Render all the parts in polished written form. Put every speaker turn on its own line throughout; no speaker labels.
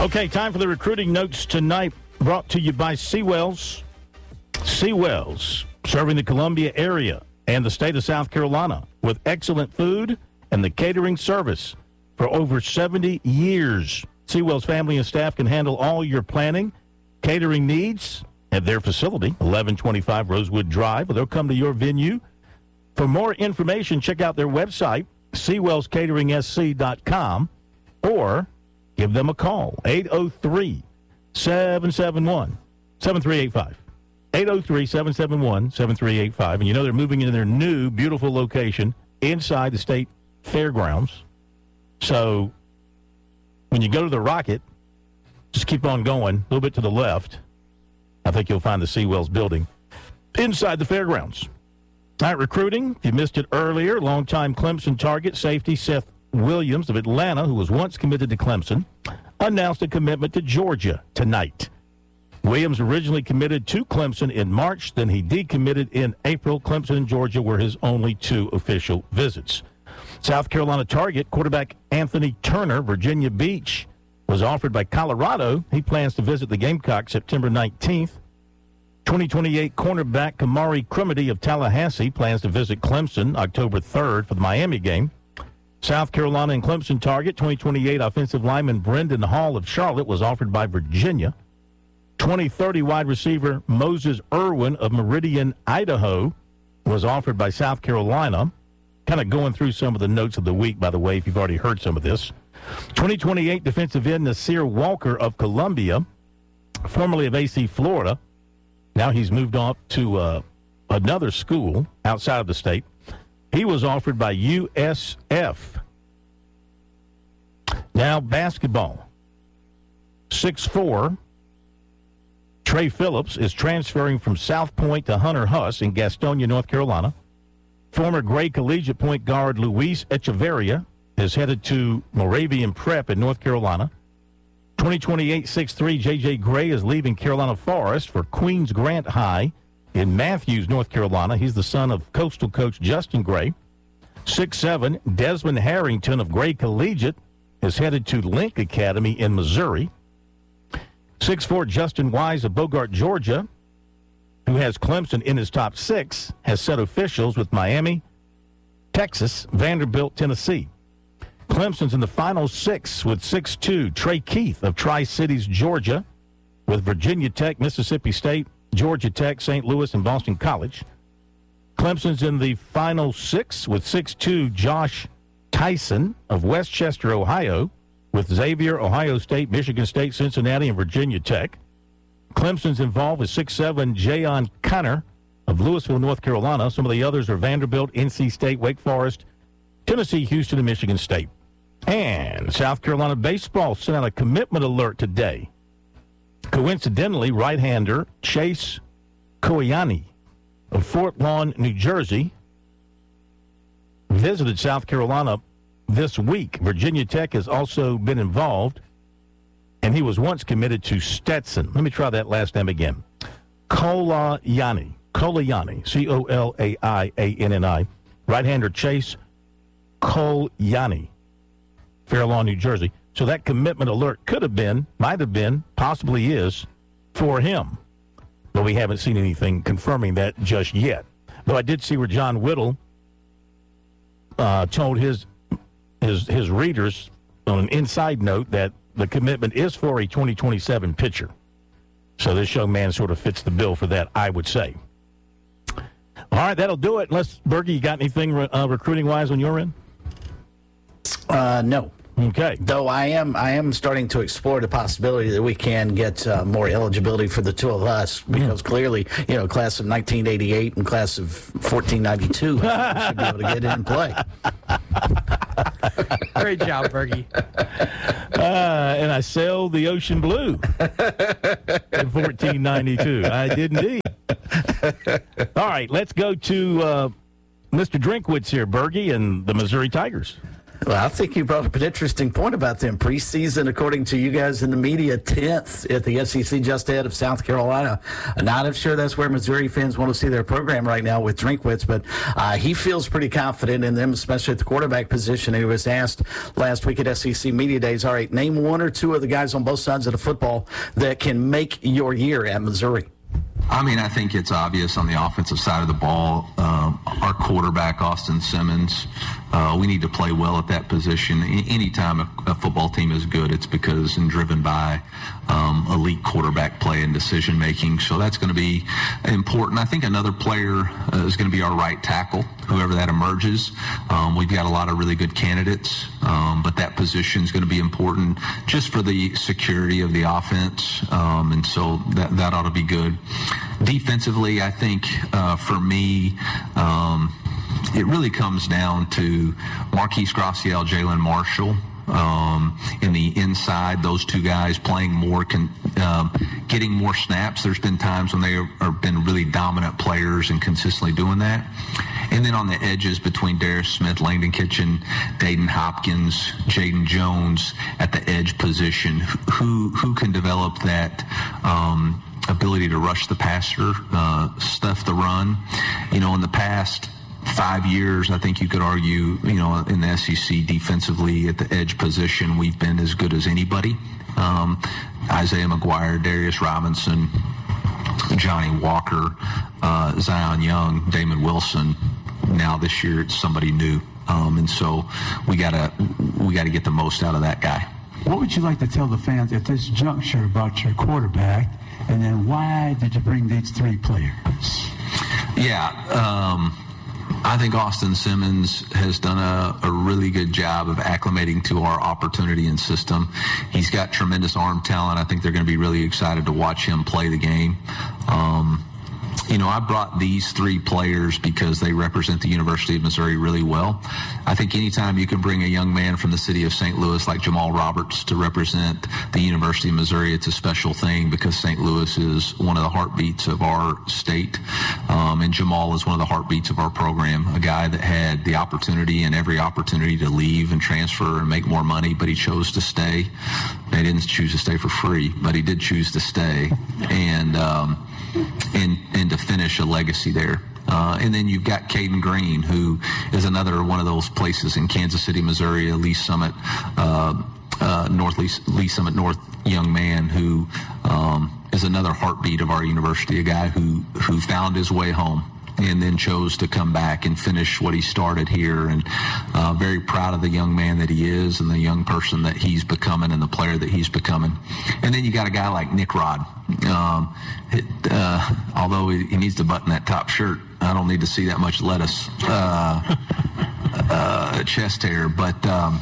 Okay, time for the recruiting notes tonight, brought to you by Seawells. Seawells, serving the Columbia area and the state of South Carolina with excellent food and the catering service for over 70 years. Seawells family and staff can handle all your planning, catering needs at their facility, 1125 Rosewood Drive, or they'll come to your venue. For more information, check out their website, SeawellsCateringSC.com, or give them a call, 803-771-7385. 803-771-7385. And you know they're moving into their new, beautiful location inside the state fairgrounds. So when you go to the Rocket, just keep on going a little bit to the left. I think you'll find the Seawells building inside the fairgrounds. All right, recruiting. If you missed it earlier, longtime Clemson target safety Seth Williams of Atlanta, who was once committed to Clemson, announced a commitment to Georgia tonight. Williams originally committed to Clemson in March, then he decommitted in April. Clemson and Georgia were his only two official visits. South Carolina target quarterback Anthony Turner, Virginia Beach, was offered by Colorado. He plans to visit the Gamecocks September 19th. 2028 cornerback Kamari Crumedy of Tallahassee plans to visit Clemson October 3rd for the Miami game. South Carolina and Clemson target 2028 offensive lineman Brendan Hall of Charlotte was offered by Virginia. 2030 wide receiver Moses Irwin of Meridian, Idaho was offered by South Carolina. Kind of going through some of the notes of the week, by the way, if you've already heard some of this. 2028 defensive end Nasir Walker of Columbia, formerly of AC Florida. Now he's moved on to another school outside of the state. He was offered by USF. Now basketball. 6'4", Trey Phillips is transferring from South Point to Hunter Huss in Gastonia, North Carolina. Former Gray Collegiate point guard Luis Echeverria is headed to Moravian Prep in North Carolina. 2028 6'3" J.J. Gray is leaving Carolina Forest for Queens Grant High in Matthews, North Carolina. He's the son of Coastal coach Justin Gray. 6'7", Desmond Harrington of Gray Collegiate is headed to Link Academy in Missouri. 6'4", Justin Wise of Bogart, Georgia, who has Clemson in his top 6, has set officials with Miami, Texas, Vanderbilt, Tennessee. Clemson's in the final 6 with 6'2", Trey Keith of Tri-Cities, Georgia, with Virginia Tech, Mississippi State, Georgia Tech, St. Louis, and Boston College. Clemson's in the final 6 with 6'2", Josh Tyson of Westchester, Ohio, with Xavier, Ohio State, Michigan State, Cincinnati, and Virginia Tech. Clemson's involved with 6'7", Jayon Connor of Louisville, North Carolina. Some of the others are Vanderbilt, NC State, Wake Forest, Tennessee, Houston, and Michigan State. And South Carolina baseball sent out a commitment alert today. Coincidentally, right-hander Chase Koyani of Fort Lawn, New Jersey, visited South Carolina this week. Virginia Tech has also been involved, and he was once committed to Stetson. Let me try that last name again. Kolayani, Colianni, right-hander Chase Koyani, Fair Lawn, New Jersey. So that commitment alert could have been, might have been, possibly is for him. But we haven't seen anything confirming that just yet. Though I did see where John Whittle told his readers on an inside note that the commitment is for a 2027 pitcher. So this young man sort of fits the bill for that, I would say. All right, that'll do it. Unless, Bergie, you got anything recruiting-wise on your end?
No.
Okay.
Though I am starting to explore the possibility that we can get more eligibility for the two of us, because clearly, class of 1988 and class of 1492 should be able to get in and play.
Great job, Bergie.
And I sailed the ocean blue in 1492. I did indeed. All right, let's go to Mr. Drinkwitz here, Bergie, and the Missouri Tigers.
Well, I think you brought up an interesting point about them. Preseason, according to you guys in the media, 10th at the SEC, just ahead of South Carolina. Not sure that's where Missouri fans want to see their program right now with Drinkwitz, but he feels pretty confident in them, especially at the quarterback position. He was asked last week at SEC Media Days, all right, name one or two of the guys on both sides of the football that can make your year at Missouri.
I mean, I think it's obvious on the offensive side of the ball. Our quarterback, Austin Simmons, we need to play well at that position. Anytime a football team is good, it's because and driven by elite quarterback play and decision making. So that's going to be important. I think another player is going to be our right tackle, whoever that emerges. We've got a lot of really good candidates, but that position is going to be important just for the security of the offense, and so that ought to be good. Defensively, I think for me, it really comes down to Marquise Graciel, Jalen Marshall. In the inside, those two guys playing more, getting more snaps. There's been times when they have been really dominant players and consistently doing that. And then on the edges between Darius Smith, Langdon Kitchen, Dayton Hopkins, Jaden Jones at the edge position, who can develop that ability to rush the passer, stuff the run. You know, in the past 5 years, I think you could argue, you know, in the SEC defensively at the edge position, we've been as good as anybody. Isaiah McGuire, Darius Robinson, Johnny Walker, Zion Young, Damon Wilson. Now this year it's somebody new, and so we gotta get the most out of that guy.
What would you like to tell the fans at this juncture about your quarterback, and then why did you bring these three players?
Yeah. I think Austin Simmons has done a really good job of acclimating to our opportunity and system. He's got tremendous arm talent. I think they're going to be really excited to watch him play the game. You know, I brought these three players because they represent the University of Missouri really well. I think anytime you can bring a young man from the city of St. Louis like Jamal Roberts to represent the University of Missouri, it's a special thing because St. Louis is one of the heartbeats of our state, and Jamal is one of the heartbeats of our program, a guy that had the opportunity and every opportunity to leave and transfer and make more money, but he chose to stay. He didn't choose to stay for free, but he did choose to stay and to finish a legacy there. And then you've got Caden Green, who is another one of those places in Kansas City, Missouri, a Lee Summit North young man who is another heartbeat of our university, a guy who found his way home and then chose to come back and finish what he started here. And very proud of the young man that he is and the young person that he's becoming and the player that he's becoming. And then you got a guy like Nick Rod. Although he needs to button that top shirt, I don't need to see that much lettuce chest hair. But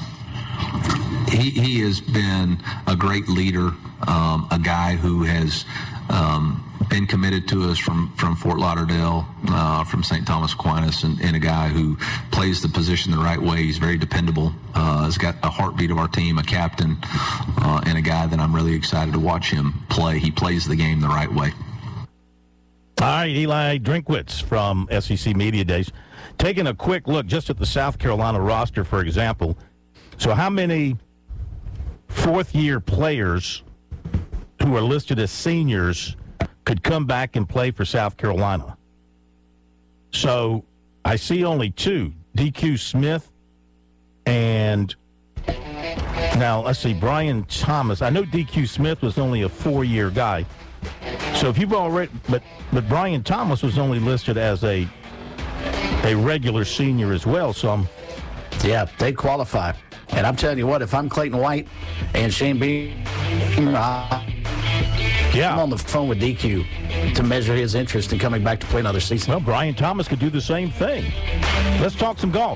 he has been a great leader, a guy who has been committed to us from Fort Lauderdale, from St. Thomas Aquinas, and a guy who plays the position the right way. He's very dependable. Has got a heartbeat of our team, a captain, and a guy that I'm really excited to watch him play. He plays the game the right way.
All right, Eli Drinkwitz from SEC Media Days. Taking a quick look just at the South Carolina roster, for example. So how many fourth-year players who are listed as seniors could come back and play for South Carolina? So I see only two, DQ Smith and now let's see, Brian Thomas. I know DQ Smith was only a 4-year guy. So if you've already, but Brian Thomas was only listed as a regular senior as well. So
yeah, they qualify. And I'm telling you what, if I'm Clayton White and Shane Beamer, I'm on the phone with DQ to measure his interest in coming back to play another season.
Well, Brian Thomas could do the same thing. Let's talk some golf.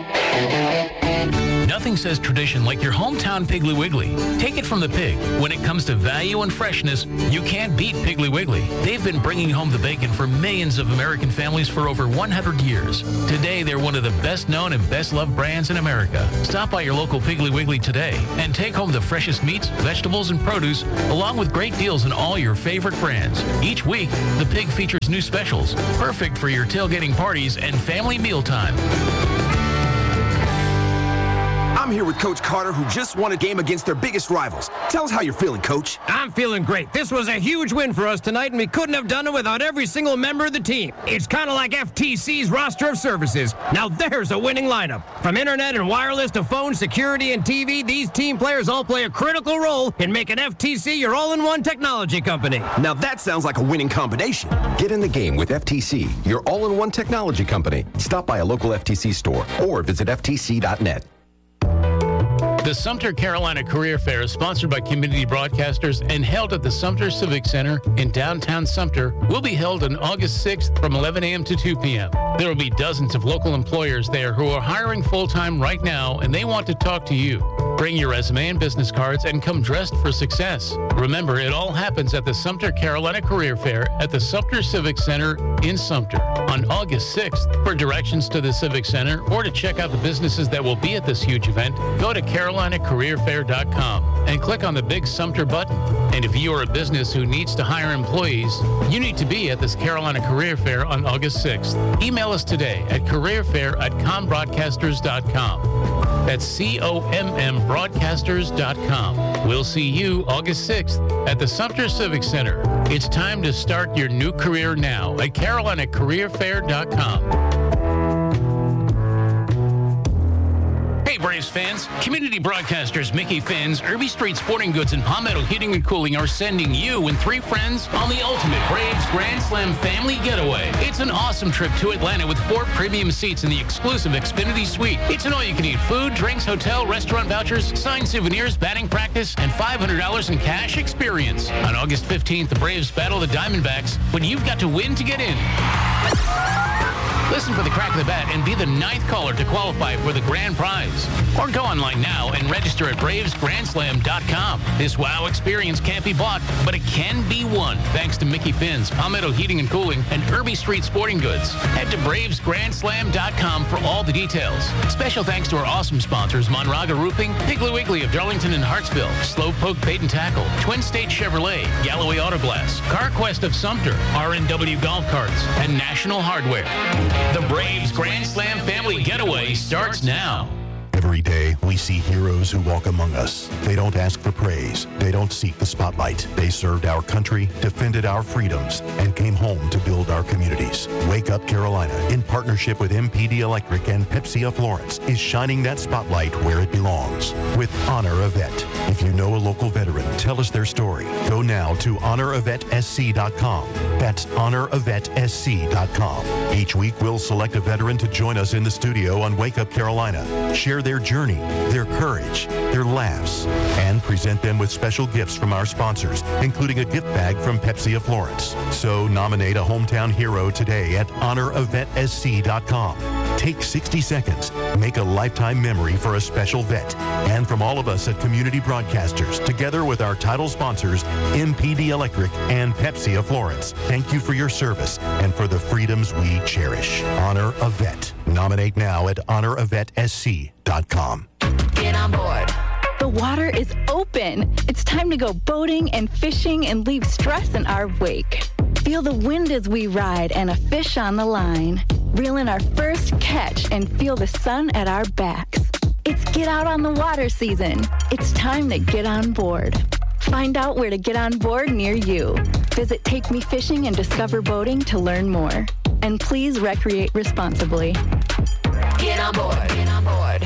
Nothing says tradition like your hometown Piggly Wiggly. Take it from the pig. When it comes to value and freshness, you can't beat Piggly Wiggly. They've been bringing home the bacon for millions of American families for over 100 years. Today, they're one of the best-known and best-loved brands in America. Stop by your local Piggly Wiggly today and take home the freshest meats, vegetables, and produce, along with great deals on all your favorite brands. Each week, the pig features new specials, perfect for your tailgating parties and family mealtime.
here with Coach Carter, who just won a game against their biggest rivals. Tell us how you're feeling, Coach.
I'm feeling great. This was a huge win for us tonight, and we couldn't have done it without every single member of the team. It's kind of like FTC's roster of services. Now there's a winning lineup. From internet and wireless to phone, security, and TV, these team players all play a critical role in making FTC your all-in-one technology company.
Now that sounds like a winning combination.
Get in the game with FTC, your all-in-one technology company. Stop by a local FTC store or visit ftc.net.
The Sumter Carolina Career Fair is sponsored by Community Broadcasters and held at the Sumter Civic Center in downtown Sumter. Will be held on August 6th from 11 a.m. to 2 p.m. There will be dozens of local employers there who are hiring full-time right now, and they want to talk to you. Bring your resume and business cards and come dressed for success. Remember, it all happens at the Sumter Carolina Career Fair at the Sumter Civic Center in Sumter on August 6th. For directions to the Civic Center or to check out the businesses that will be at this huge event, go to CarolinaCareerFair.com and click on the big Sumter button. And if you are a business who needs to hire employees, you need to be at this Carolina Career Fair on August 6th. Email us today at careerfair@combroadcasters.com. That's COMM broadcasters.com. We'll see you August 6th at the Sumter Civic Center. It's time to start your new career now at CarolinaCareerFair.com. Hey, Braves fans, Community Broadcasters Mickey Finn's, Irby Street Sporting Goods, and Palmetto Heating and Cooling are sending you and 3 friends on the ultimate Braves Grand Slam family getaway. It's an awesome trip to Atlanta with 4 premium seats in the exclusive Xfinity Suite. It's an all-you-can-eat food, drinks, hotel, restaurant vouchers, signed souvenirs, batting practice, and $500 in cash experience. On August 15th, the Braves battle the Diamondbacks, but you've got to win to get in. Listen for the crack of the bat and be the 9th caller to qualify for the grand prize. Or go online now and register at BravesGrandSlam.com. This wow experience can't be bought, but it can be won thanks to Mickey Finn's, Palmetto Heating and Cooling, and Irby Street Sporting Goods. Head to BravesGrandSlam.com for all the details. Special thanks to our awesome sponsors, Monraga Roofing, Piggly Wiggly of Darlington and Hartsville, Slowpoke Bait and Tackle, Twin State Chevrolet, Galloway Auto Glass, CarQuest of Sumter, RNW Golf Carts, and National Hardware. The Braves Grand Slam family getaway starts now.
Every day, we see heroes who walk among us. They don't ask for praise. They don't seek the spotlight. They served our country, defended our freedoms, and came home to build our communities. Wake Up Carolina, in partnership with MPD Electric and Pepsi of Florence, is shining that spotlight where it belongs with Honor a Vet. If you know a local veteran, tell us their story. Go now to honoravetSC.com. That's honoravetSC.com. Each week, we'll select a veteran to join us in the studio on Wake Up Carolina. Share their journey, their courage, their laughs, and present them with special gifts from our sponsors, including a gift bag from Pepsi of Florence. So nominate a hometown hero today at honoravetSC.com. Take 60 seconds. Make a lifetime memory for a special vet. And from all of us at Community Broadcasters, together with our title sponsors, MPD Electric and Pepsi of Florence, thank you for your service and for the freedoms we cherish. Honor a Vet. Nominate now at honoravetSC.com.
Get on board. The water is open. It's time to go boating and fishing and leave stress in our wake. Feel the wind as we ride and a fish on the line. Reel in our first catch and feel the sun at our backs. It's get out on the water season. It's time to get on board. Find out where to get on board near you. Visit Take Me Fishing and Discover Boating to learn more. And please recreate responsibly. Get on board. Get on board.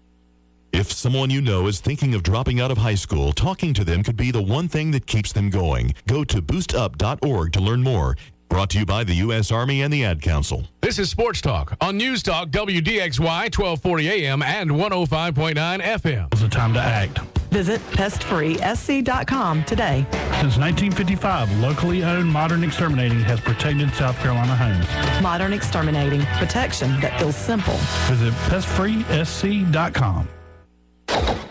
If someone you know is thinking of dropping out of high school, talking to them could be the one thing that keeps them going. Go to boostup.org to learn more. Brought to you by the U.S. Army and the Ad Council.
This is Sports Talk on News Talk WDXY 1240 AM and 105.9 FM.
It's the time to act.
Visit pestfreesc.com today.
Since 1955, locally owned Modern Exterminating has protected South Carolina homes.
Modern Exterminating, protection that feels simple.
Visit pestfreesc.com.